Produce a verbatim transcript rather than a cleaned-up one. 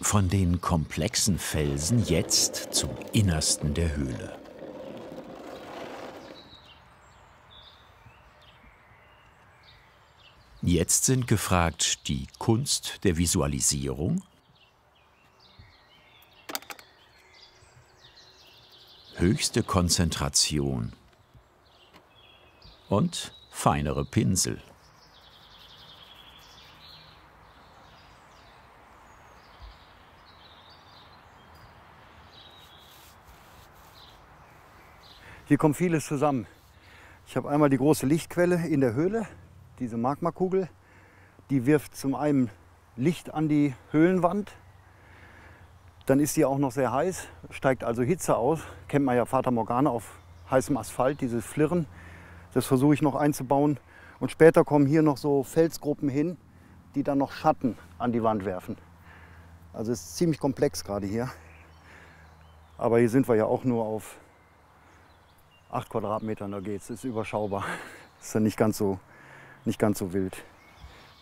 Von den komplexen Felsen jetzt zum Innersten der Höhle. Jetzt sind gefragt die Kunst der Visualisierung, höchste Konzentration und feinere Pinsel. Hier kommt vieles zusammen. Ich habe einmal die große Lichtquelle in der Höhle, diese Magmakugel. Die wirft zum einen Licht an die Höhlenwand. Dann ist die auch noch sehr heiß, steigt also Hitze aus. Kennt man ja Fata Morgana auf heißem Asphalt, dieses Flirren. Das versuche ich noch einzubauen. Und später kommen hier noch so Felsgruppen hin, die dann noch Schatten an die Wand werfen. Also es ist ziemlich komplex gerade hier. Aber hier sind wir ja auch nur auf acht Quadratmetern, da geht's, ist überschaubar. Ist ja nicht ganz so, nicht ganz so wild.